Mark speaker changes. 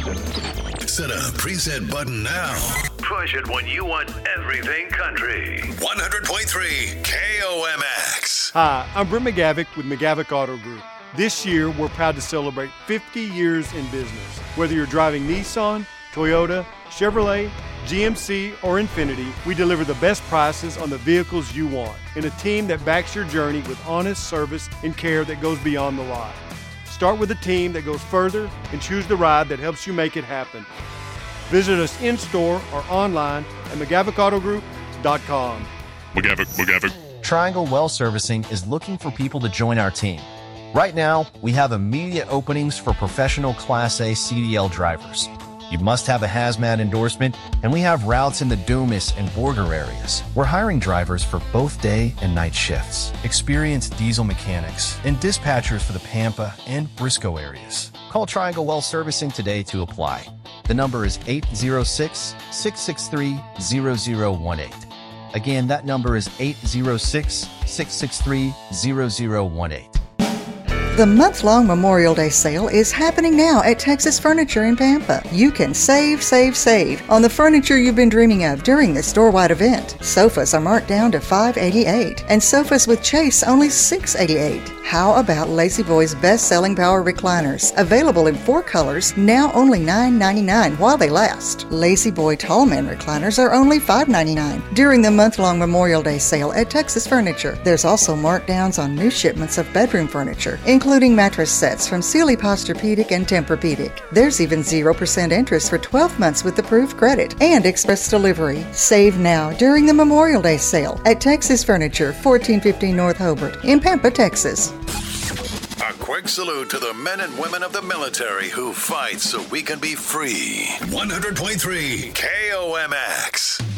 Speaker 1: Set a preset button now. Push it when you want everything country. 100.3 KOMX.
Speaker 2: Hi, I'm Brent McGavick with McGavick Auto Group. This year, we're proud to celebrate 50 years in business. Whether you're driving Nissan, Toyota, Chevrolet, GMC, or Infiniti, we deliver the best prices on the vehicles you want in a team that backs your journey with honest service and care that goes beyond the lot. Start with a team that goes further and choose the ride that helps you make it happen. Visit us in-store or online at McGavickAutoGroup.com.
Speaker 3: McGavick.
Speaker 4: Triangle Well Servicing is looking for people to join our team. Right now, we have immediate openings for professional Class A CDL drivers. You must have a hazmat endorsement, and we have routes in the Dumas and Borger areas. We're hiring drivers for both day and night shifts, experienced diesel mechanics, and dispatchers for the Pampa and Briscoe areas. Call Triangle Well Servicing today to apply. The number is 806-663-0018. Again, that number is 806-663-0018.
Speaker 5: The month-long Memorial Day sale is happening now at Texas Furniture in Pampa. You can save on the furniture you've been dreaming of during this store-wide event. Sofas are marked down to $588, and sofas with chase only $688. How about Lazy Boy's best-selling power recliners? Available in 4 colors, now only $9.99 while they last. Lazy Boy Tallman recliners are only $5.99 during the month-long Memorial Day sale at Texas Furniture. There's also markdowns on new shipments of bedroom furniture, including mattress sets from Sealy Posturepedic and Tempur-Pedic. There's even 0% interest for 12 months with approved credit and express delivery. Save now during the Memorial Day sale at Texas Furniture, 1415 North Hobart in Pampa, Texas.
Speaker 1: A quick salute to the men and women of the military who fight so we can be free. 100.3 KOMX.